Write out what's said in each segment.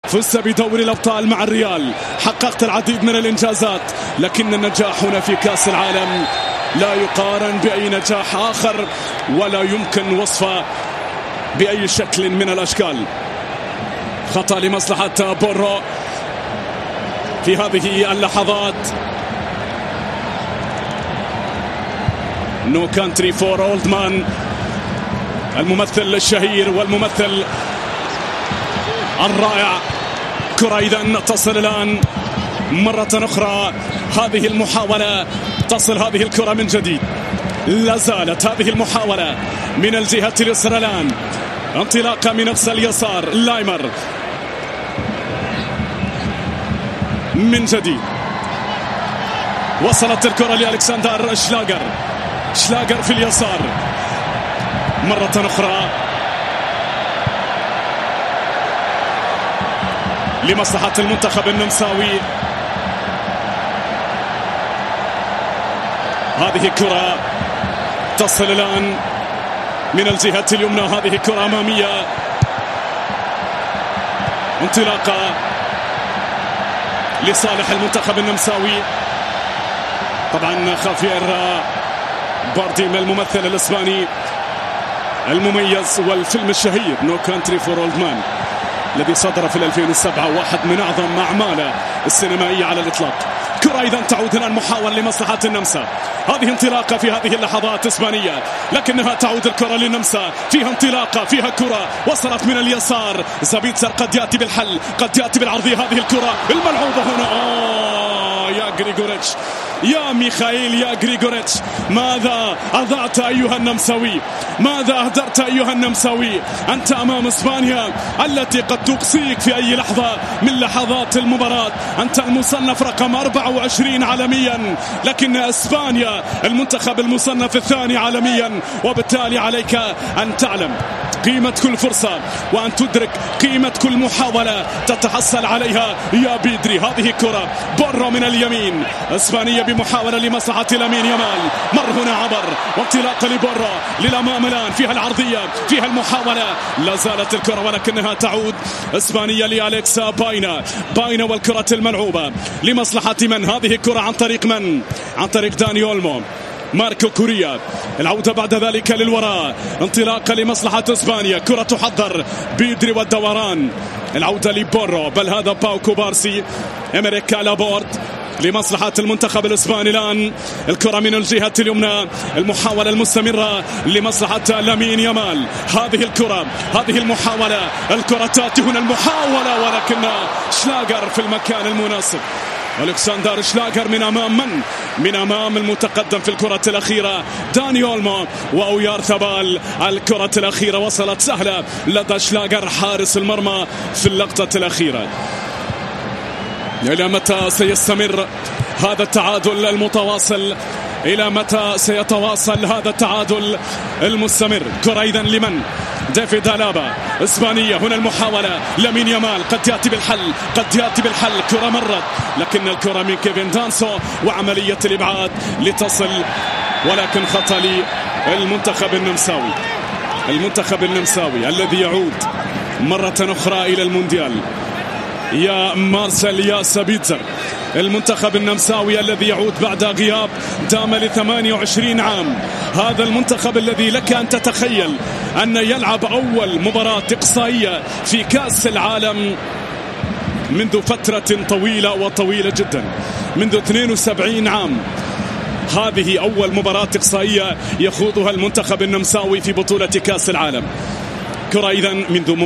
فزت بدوري الأبطال مع الريال، حققت العديد من الإنجازات، لكن النجاح هنا في كأس العالم لا يقارن بأي نجاح آخر ولا يمكن وصفه بأي شكل من الأشكال. خطأ لمصلحة بورو في هذه اللحظات. نو كانتري فور اولد مان، الممثل الشهير والممثل الرائع. كرة إذن تصل الآن مرة أخرى، هذه المحاولة تصل هذه الكرة من جديد. لا زالت هذه المحاولة من الجهة اليسرى الآن، انطلاقة من نفس اليسار. لايمر من جديد، وصلت الكرة لألكسندر شلاغر. شلاغر في اليسار مرة أخرى لمصلحة المنتخب النمساوي. هذه الكرة تصل الآن من الجهة اليمنى، هذه كرة أمامية، انطلاقة لصالح المنتخب النمساوي. طبعا خافير بارديم الممثل الإسباني المميز، والفيلم الشهير نو كانتري فور اولد مان الذي صدر في 2007، واحد من أعظم أعماله السينمائية على الإطلاق. كرة إذا تعود الآن محاولة لمصلحة النمسا. هذه انطلاقة في هذه اللحظات إسبانية، لكنها تعود الكرة للنمسا. فيها انطلاقة، فيها كرة وصلت من اليسار. زابيتسر قد يأتي بالحل، قد يأتي بالعرضية. هذه الكرة الملعوبة هنا يا غريغوريتش، يا ميخائيل، يا غريغوريتش، ماذا أضعت أيها النمساوي؟ ماذا أهدرت أيها النمساوي؟ أنت أمام إسبانيا التي قد تقصيك في أي لحظة من لحظات المباراة. أنت المصنف رقم 24 عالميا، لكن إسبانيا المنتخب المصنف الثاني عالميا، وبالتالي عليك أن تعلم قيمة كل فرصة وأن تدرك قيمة كل محاولة تتحصل عليها يا بيدري. هذه كرة بورو من اليمين، إسبانيا بمحاولة لمصلحة لامين يامال. مر هنا عبر، وانطلاقة لبورو للأمام الآن، فيها العرضية، فيها المحاولة. لا زالت الكرة ولكنها تعود إسبانيا لأليكسا باينا. باينا والكرة الملعوبة لمصلحة من؟ هذه الكرة عن طريق من؟ عن طريق داني أولمو. ماركو كوريا، العودة بعد ذلك للوراء، انطلاقة لمصلحة إسبانيا. كرة تحضر بيدري والدوران، العودة لبورو، بل هذا باو كوبارسي. إمريكا لابورد لمصلحة المنتخب الإسباني. الآن الكرة من الجهة اليمنى، المحاولة المستمرة لمصلحة لامين يامال. هذه الكرة، هذه المحاولة، الكرة تأتي هنا، المحاولة، ولكن شلاغر في المكان المناسب. ألكسندر شلاغر من أمام من؟ من أمام المتقدم في الكرة الأخيرة داني أولمو وأويار ثبال. الكرة الأخيرة وصلت سهلة لدى شلاغر حارس المرمى في اللقطة الأخيرة. إلى متى سيستمر هذا التعادل المتواصل؟ إلى متى سيتواصل هذا التعادل المستمر؟ كرة إذن لمن؟ ديفيد ألابا. إسبانية هنا المحاولة، لامين يامال قد يأتي بالحل، قد يأتي بالحل. كرة مرت، لكن الكرة من كيفن دانسو وعملية الإبعاد لتصل، ولكن خطأ للمنتخب النمساوي. المنتخب النمساوي الذي يعود مرة أخرى إلى المونديال. يا مارسيل، يا سابيتزر، المنتخب النمساوي الذي يعود بعد غياب دام ل28 عام. هذا المنتخب الذي لك أن تتخيل أن يلعب أول مباراة إقصائية في كأس العالم منذ فترة طويلة وطويلة جدا، منذ 72 عام. هذه أول مباراة إقصائية يخوضها المنتخب النمساوي في بطولة كأس العالم. كرة إذن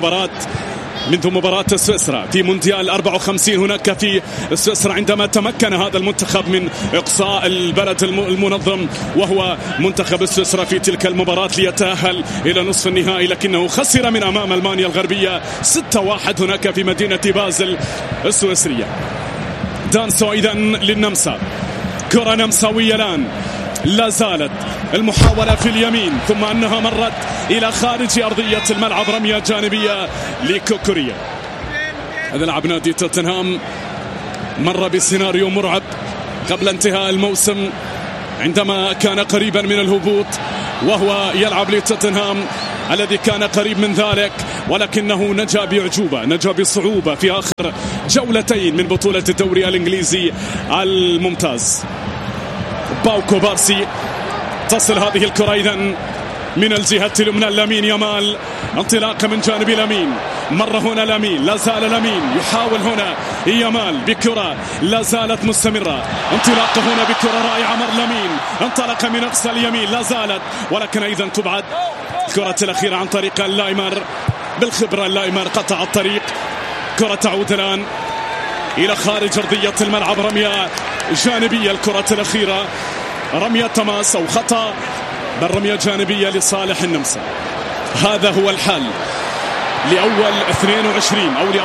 منذ مباراة سويسرا في مونديال 54 هناك في سويسرا، عندما تمكن هذا المنتخب من إقصاء البلد المنظم وهو منتخب سويسرا في تلك المباراة ليتأهل إلى نصف النهائي، لكنه خسر من أمام ألمانيا الغربية 6-1 هناك في مدينة بازل السويسرية. دانسو إذن للنمسا، كرة نمساوية الآن. لا زالت المحاولة في اليمين، ثم أنها مرت إلى خارج أرضية الملعب، رمية جانبية لكوكوريا. هذا لاعب نادي توتنهام مر بسيناريو مرعب قبل انتهاء الموسم عندما كان قريبا من الهبوط وهو يلعب لتوتنهام. الذي كان قريب من ذلك، ولكنه نجا بأعجوبة، نجا بصعوبة في آخر جولتين من بطولة الدوري الإنجليزي الممتاز. باو كوبارسي تصل هذه الكرة إذن من الجهة اليمنى لامين يامال، انطلاقة من جانب لامين، مرة هنا لامين، لا زال لامين يحاول هنا يامال بكرة لا زالت مستمرة، انطلاقة هنا بكرة رائعة، مر لامين انطلق من أقصى اليمين لا زالت، ولكن أيضا تبعد الكرة الأخيرة عن طريق اللايمر، بالخبرة اللايمر قطع الطريق. كرة تعود الآن إلى خارج أرضية الملعب، رمية جانبية الكرة الأخيرة، رمية تماس أو خطأ، بل رمية جانبية لصالح النمسا. هذا هو الحال لأول 22 أو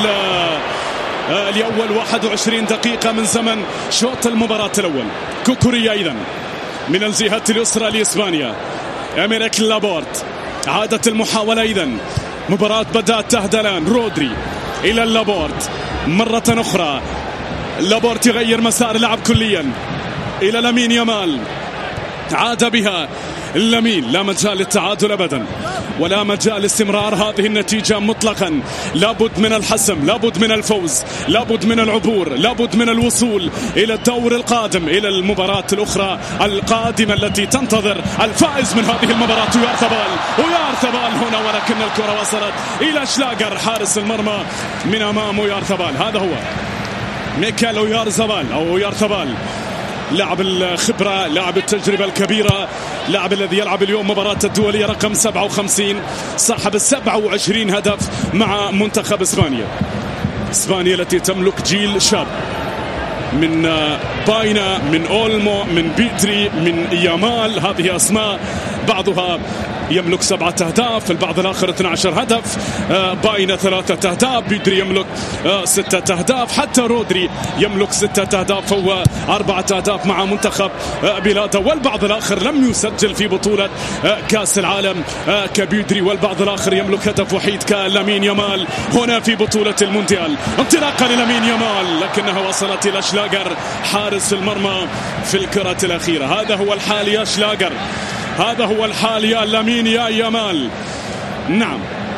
لأول 21 دقيقة من زمن شوط المباراة الأول. كوكوريا أيضا من الجهة اليسرى لإسبانيا، أميريك لابورت عادت المحاولة أيضا، مباراة بدأت تهدى الآن، رودري إلى لابورت مرة أخرى، لابورت يغير مسار اللعب كليا إلى لامين يامال، عاد بها لامين، لا مجال للتعادل أبدا ولا مجال لاستمرار هذه النتيجة مطلقا. لابد من الحسم، لابد من الفوز، لابد من العبور، لابد من الوصول إلى الدور القادم، إلى المباراة الأخرى القادمة التي تنتظر الفائز من هذه المباراة. ويارثبال هنا، ولكن الكرة وصلت إلى شلاغر حارس المرمى من أمام ويارثبال. هذا هو ميكال ويارثبال، لاعب الخبرة، لاعب التجربة الكبيرة، لاعب الذي يلعب اليوم مباراة الدولية رقم 57، صاحب 27 هدف مع منتخب إسبانيا التي تملك جيل شاب من باينا، من أولمو، من بيدري، من يامال. هذه أسماء بعضها يملك 7 أهداف، البعض الآخر 12 هدف، باينا 3 أهداف، بيدري يملك 6 أهداف، حتى رودري يملك 6 أهداف، هو 4 أهداف مع منتخب بلاده، والبعض الآخر لم يسجل في بطولة كأس العالم كبيدري، والبعض الآخر يملك هدف وحيد كلامين يامال هنا في بطولة المونديال. انطلاقا لامين يامال، لكنها وصلت إلى شلاغر حارس المرمى في الكرة الأخيرة. هذا هو الحال يا شلاغر، هذا هو الحال يا لامين يا يامال. نعم،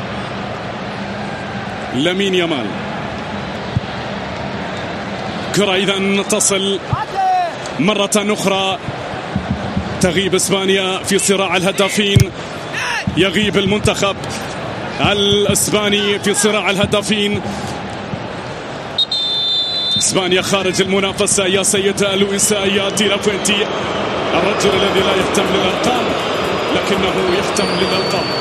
لامين يامال. كرة إذا تصل مرة أخرى، تغيب إسبانيا في صراع الهدافين، يغيب المنتخب الإسباني في صراع الهدافين. إسبانيا خارج المنافسة يا سيد لويس يا دي لا فوينتي، الرجل الذي لا يهتم للأرقام لكنه يهتم للألقاب.